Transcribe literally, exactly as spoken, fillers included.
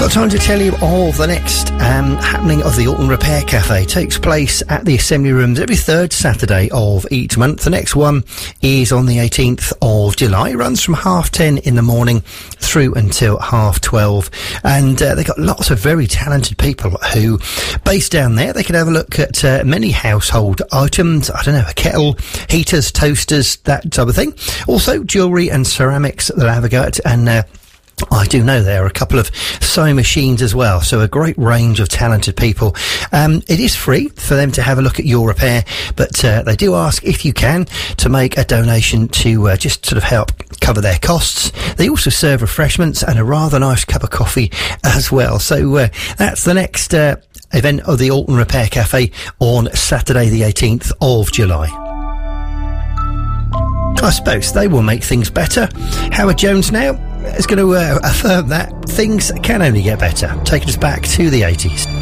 Got time to tell you of the next um, happening of the Alton Repair Cafe. It takes place at the Assembly Rooms every third Saturday of each month. The next one is on the eighteenth of July. It runs from half ten in the morning through until half twelve. And uh, they've got lots of very talented people who, based down there, they can have a look at uh, many household items. I don't know, a kettle, heaters, toasters, that type of thing. Also, jewellery and ceramics they'll have a go at. And uh, I do know there are a couple of sewing machines as well, so a great range of talented people. Um, it is free for them to have a look at your repair, but uh, they do ask if you can to make a donation to uh, just sort of help cover their costs. They also serve refreshments and a rather nice cup of coffee as well. So uh, that's the next uh, event of the Alton Repair Cafe on Saturday the eighteenth of July. I suppose they will make things better. Howard Jones now is going to uh, affirm that things can only get better, taking us back to the eighties.